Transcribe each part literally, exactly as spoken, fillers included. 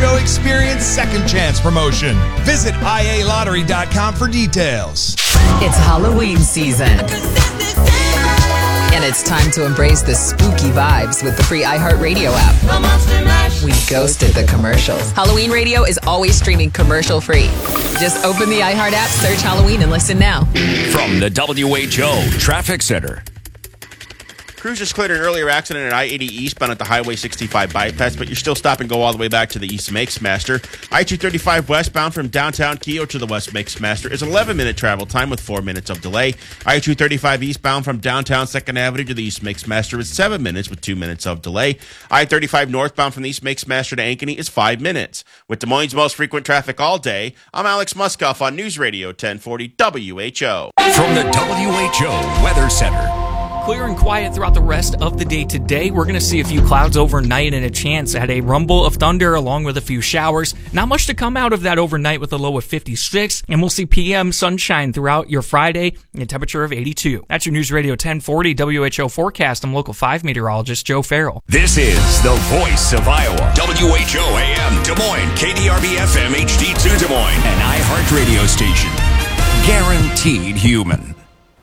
H Experience Second Chance promotion. Visit I A lottery dot com for details. It's Halloween season. And it's time to embrace the spooky vibes with the free iHeartRadio app. We ghosted the commercials. Halloween Radio is always streaming commercial free. Just open the iHeart app, search Halloween, and listen now. From the W H O Traffic Center. Crews just cleared an earlier accident at I eighty eastbound at the Highway sixty-five bypass, but you're still stop and go all the way back to the East Makesmaster. I two thirty-five westbound from downtown Keogh to the West Makesmaster is an eleven-minute travel time with four minutes of delay. I two thirty-five eastbound from downtown second Avenue to the East Makesmaster is seven minutes with two minutes of delay. I thirty-five northbound from the East Makesmaster to Ankeny is five minutes. With Des Moines' most frequent traffic all day, I'm Alex Muskoff on News Radio ten forty W H O. From the W H O Weather Center. Clear and quiet throughout the rest of the day today. We're going to see a few clouds overnight and a chance at a rumble of thunder along with a few showers. Not much to come out of that overnight with a low of fifty-six. And we'll see P M sunshine throughout your Friday and a temperature of eighty-two. That's your News Radio ten forty W H O forecast. I'm Local five meteorologist Joe Farrell. This is the voice of Iowa. W H O A M Des Moines, K D R B F M H D two Des Moines, an iHeart radio station. Guaranteed human.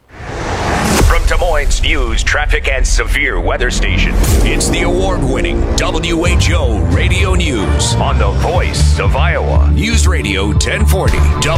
From Des Moines News, Traffic, and Severe Weather Station, it's the award-winning W H O Radio News on the voice of Iowa. News Radio ten forty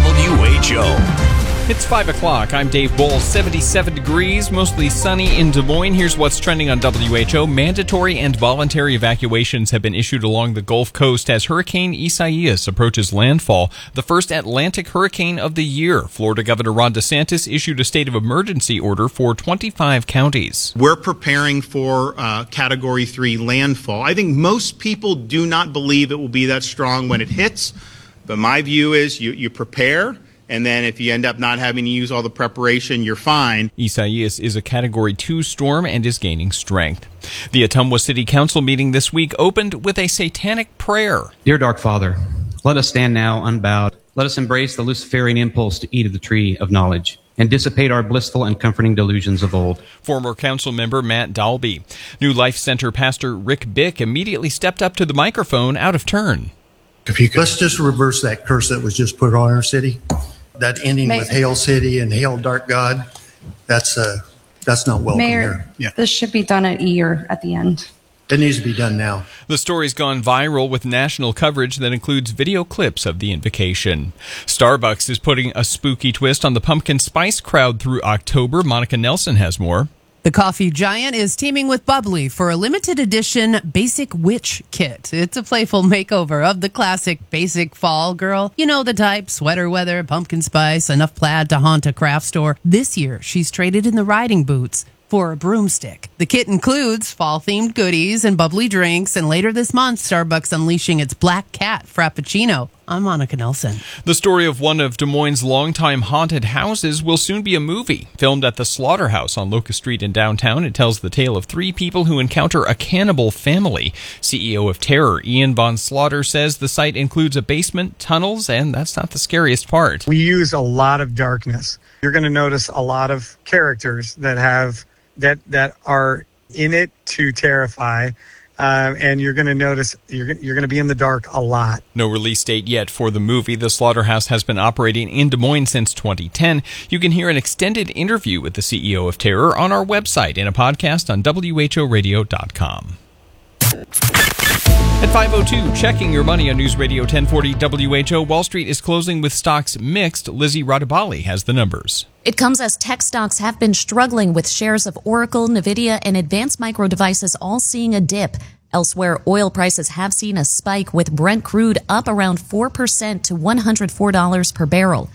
W H O. It's five o'clock. I'm Dave Bull. seventy-seven degrees, mostly sunny in Des Moines. Here's what's trending on W H O. Mandatory and voluntary evacuations have been issued along the Gulf Coast as Hurricane Isaias approaches landfall, the first Atlantic hurricane of the year. Florida Governor Ron DeSantis issued a state of emergency order for twenty-five counties. We're preparing for uh, Category three landfall. I think most people do not believe it will be that strong when it hits, but my view is you, you prepare. And then if you end up not having to use all the preparation, you're fine. Isaias is a Category two storm and is gaining strength. The Ottumwa City Council meeting this week opened with a satanic prayer. Dear Dark Father, let us stand now unbowed. Let us embrace the Luciferian impulse to eat of the tree of knowledge and dissipate our blissful and comforting delusions of old. Former council member Matt Dalby. New Life Center pastor Rick Bick immediately stepped up to the microphone out of turn. If you could, let's just reverse that curse that was just put on our city. That ending Mayor, with Hail City and Hail Dark God, that's uh, that's not welcome Mayor, here. Yeah. This should be done at a year at the end. It needs to be done now. The story's gone viral with national coverage that includes video clips of the invocation. Starbucks is putting a spooky twist on the pumpkin spice crowd through October. Monica Nelson has more. The coffee giant is teaming with Bubbly for a limited edition Basic Witch Kit. It's a playful makeover of the classic basic fall girl. You know the type, sweater weather, pumpkin spice, enough plaid to haunt a craft store. This year, she's traded in the riding boots for a broomstick. The kit includes fall-themed goodies and bubbly drinks, and later this month, Starbucks unleashing its Black Cat Frappuccino. I'm Monica Nelson. The story of one of Des Moines' longtime haunted houses will soon be a movie. Filmed at the Slaughterhouse on Locust Street in downtown, it tells the tale of three people who encounter a cannibal family. C E O of Terror, Ian Von Slaughter, says the site includes a basement, tunnels, and that's not the scariest part. We use a lot of darkness. You're going to notice a lot of characters that have that that are in it to terrify. Um, and you're going to notice you're, you're going to be in the dark a lot. No release date yet for the movie. The Slaughterhouse has been operating in Des Moines since twenty ten. You can hear an extended interview with the C E O of Terror on our website in a podcast on W H O radio dot com. At five oh two, checking your money on News Radio ten forty W H O. Wall Street is closing with stocks mixed. Lizzie Radabali has the numbers. It comes as tech stocks have been struggling, with shares of Oracle, Nvidia, and Advanced Micro Devices all seeing a dip. Elsewhere, oil prices have seen a spike, with Brent crude up around four percent to one hundred four dollars per barrel.